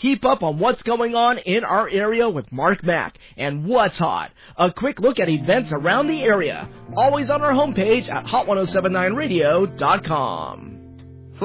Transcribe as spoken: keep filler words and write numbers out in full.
Keep up on what's going on in our area with Mark Mack and What's Hot, a quick look at events around the area, always on our homepage at hot ten seventy-nine radio dot com.